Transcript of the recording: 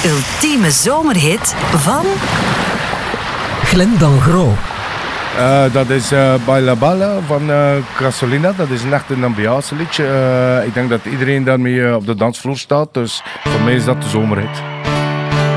ultieme zomerhit van Glenn Dan Gro. Dat is Baila Bala van Gasolina. Dat is een echt een ambiance liedje. Ik denk dat iedereen daarmee op de dansvloer staat. Dus voor mij is dat de zomerhit.